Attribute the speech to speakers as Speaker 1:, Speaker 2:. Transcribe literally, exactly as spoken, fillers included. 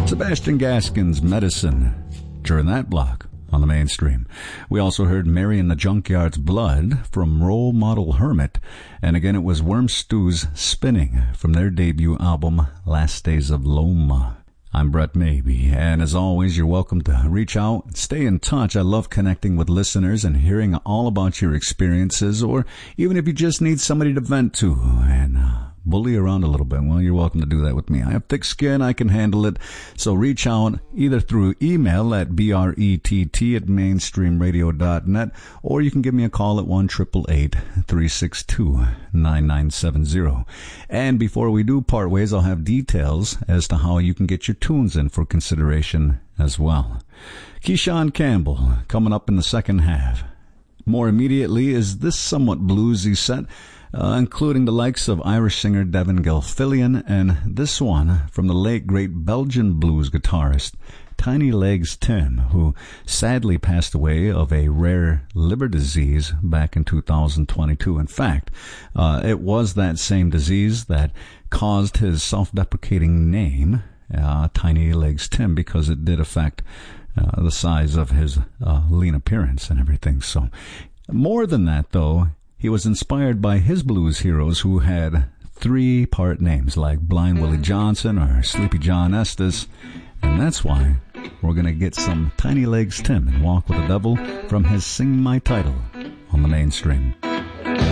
Speaker 1: Sebastian Gaskin's Medicine during that block on the mainstream. We also heard Mary and the Junkyard's Blood from Role Model Hermit, and again it was Worm Stew's Spinning from their debut album Last Days of Loma. I'm Brett Maybe, and as always, you're welcome to reach out and stay in touch. I love connecting with listeners and hearing all about your experiences, or even if you just need somebody to vent to and uh, bully around a little bit, well, you're welcome to do that with me. I have thick skin, I can handle it, so reach out either through email at brett at mainstream radio dot net, or you can give me a call at one eight eight eight, three six two, nine nine seven zero. And before we do part ways, I'll have details as to how you can get your tunes in for consideration as well. Keyshawn Campbell coming up in the second half. More immediately is this somewhat bluesy set, Uh, including the likes of Irish singer Devin Gilfillian, and this one from the late great Belgian blues guitarist Tiny Legs Tim, who sadly passed away of a rare liver disease back in two thousand twenty-two. In fact, uh, it was that same disease that caused his self-deprecating name, uh, Tiny Legs Tim, because it did affect uh, the size of his uh, lean appearance and everything. So, more than that, though, he was inspired by his blues heroes who had three-part names like Blind Willie Johnson or Sleepy John Estes, and that's why we're going to get some Tiny Legs Tim and Walk with the Devil from his Sing My Title on the mainstream.